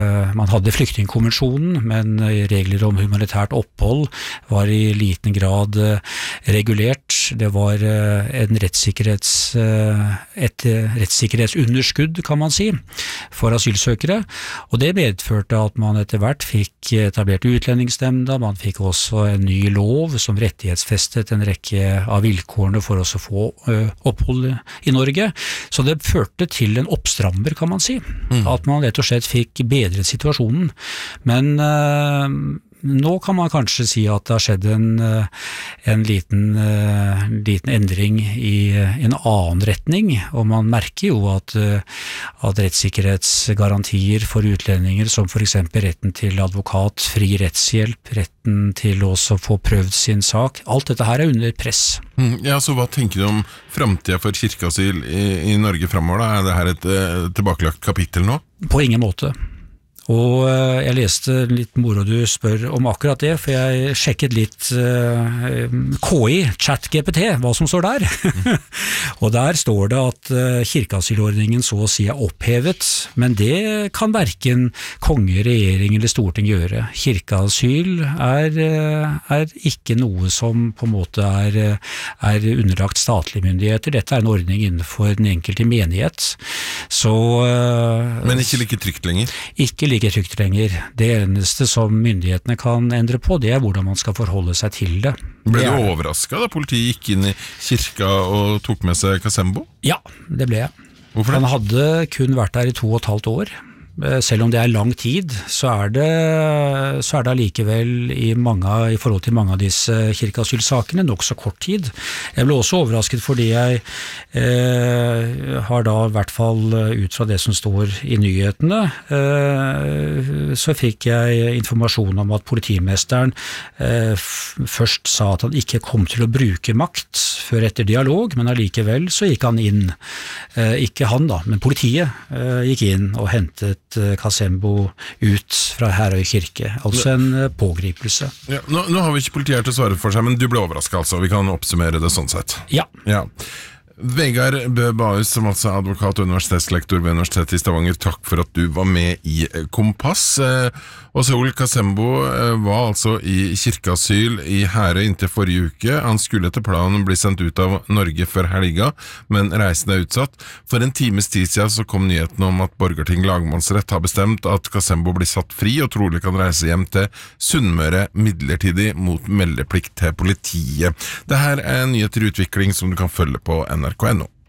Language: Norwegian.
Man hadde flyktningkonvensjonen, men regler om humanitært opphold var i liten grad regulert. Det var et rettssikkerhetsunderskudd, kan man si, for asylsøkere, og det medførte at man etter hvert fikk etablert utlendingsnemnda, man fikk også en ny lov som rettighetsfestet en rekke av vilkårene for å få opphold i Norge, så det førte til en oppstrammer, kan man si, at man rett og slett fikk bedret situasjonen, men nå kan man kanskje si at det har skjedd en liten endring i en annen retning, og man merker jo at rettssikkerhetsgarantier for utlendinger, som for eksempel retten til advokat, fri rettshjelp, retten til også få prøvd sin sak, alt dette her er under press. Ja, så hva tenker du om fremtiden for kirkeasyl i Norge fremover da? Er det her et tilbakelagt kapittel nå? På ingen måte. Og jeg leste litt moro du spør om akkurat det, for jeg sjekket litt KI, ChatGPT, hva som står der. Og der står det at kirkeasylordningen så å si er opphevet, men det kan hverken konge, regjering eller storting gjøre. Kirkeasyl er ikke noe som på en måte er underlagt statlige myndigheter. Dette er en ordning innenfor den enkelte menighet. Så, men ikke like trygt lenger? Ikke like trygt lenger. Det eneste som myndighetene kan endre på, det er hvordan man skal forholde seg til det. Ble du overrasket da politiet gikk inn i kirka og tok med seg Kasembo? Ja, det ble jeg. Hvorfor det? Han hadde kun vært der i 2,5 år. Selv om det er lang tid, så er det allikevel i forhold til mange av disse kirkeasylsakene nok så kort tid. Jeg ble også overrasket fordi jeg har da i hvert fall ut fra det som står i nyhetene, så fikk jeg informasjon om at politimesteren først sa at han ikke kom til å bruke makt før etter dialog, men allikevel så gikk han inn. Ikke han da, men politiet gikk inn og hentet Kasembo ut fra Herøy kirke, altså en pågripelse. Ja, nå har vi ikke politiet her til å svare for seg, men du ble overrasket altså, vi kan oppsummere det sånn sett. Ja. Vegard Bø Bahus, som altså er advokat og universitetslektor ved Universitetet i Stavanger, takk for at du var med i Kompass. Og Saul Kasembo var altså i kirkeasyl i Herøy inntil forrige uke. Han skulle etter planen bli sendt ut av Norge før helga, men reisen er utsatt. For en times tid siden så kom nyheten om at Borgarting lagmannsrett har bestemt at Kasembo blir satt fri og trolig kan reise hjem til Sunnmøre midlertidig mot meldeplikt til politiet. Dette er nyheter i utvikling som du kan følge på NRK.no.